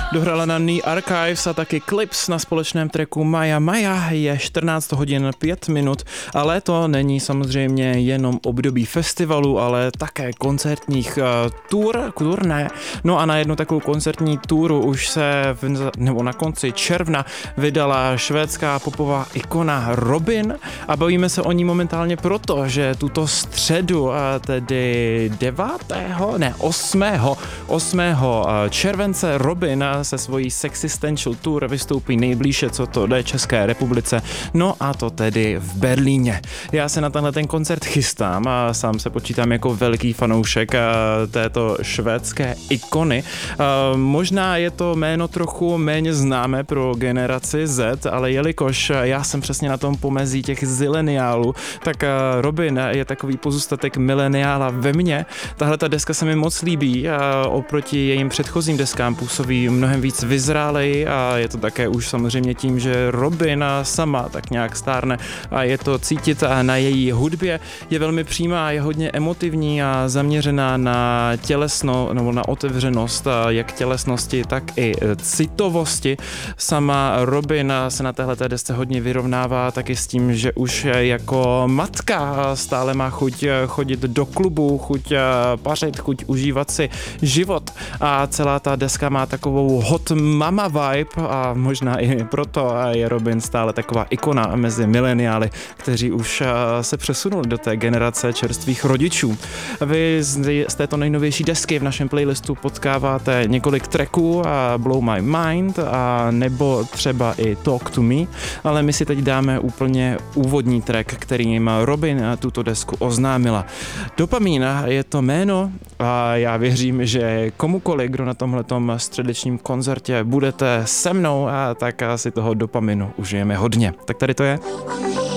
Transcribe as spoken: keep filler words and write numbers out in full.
Dohrala na Knee Archives a taky Clips na společném tracku Maja Maja. Je čtrnáct hodin pět minut, ale to není samozřejmě jenom období festivalu, ale také koncertních uh, tour, turné. No a na jednu takovou koncertní túru už se v, nebo na konci června vydala švédská popová ikona Robyn a bavíme se o ní momentálně proto, že tuto středu, a tedy devátého ne, osmého osmého července Robyn se svojí Sexistential Tour vystoupí nejblíže, co to jde České republice, no a to tedy v Berlíně. Já se na tenhle ten koncert chystám a sám se počítám jako velký fanoušek této švédské ikony. Možná je to jméno trochu méně známé pro generaci Z, ale jelikož já jsem přesně na tom pomezí těch zileniálů, tak Robyn je takový pozůstatek mileniála ve mně. Tahle ta deska se mi moc líbí a oproti jejím předchozím deskám působí mnohem víc vyzrálej a je to také už samozřejmě tím, že Robyn sama tak nějak stárne a je to cítit na její hudbě. Je velmi přímá, je hodně emotivní a zaměřená na tělesno nebo na otevřenost jak tělesnosti, tak i citovosti. Sama Robyn se na téhleté desce hodně vyrovnává taky s tím, že už jako matka stále má chuť chodit do klubu, chuť pařit, chuť užívat si život a celá ta deska má takovou hot mama vibe a možná i proto je Robyn stále taková ikona mezi mileniály, kteří už se přesunuli do té generace čerstvých rodičů. Vy z této nejnovější desky v našem playlistu potkáváte několik tracků a Blow My Mind a nebo třeba i Talk to Me, ale my si teď dáme úplně úvodní track, kterým Robyn tuto desku oznámila. Dopamin je to jméno a já věřím, že komukoliv, kdo na tomhletom středečním koncertě budete se mnou, a tak si toho dopaminu užijeme hodně. Tak tady to je.